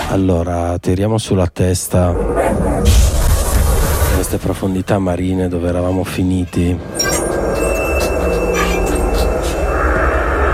Allora, tiriamo sulla testa queste profondità marine dove eravamo finiti.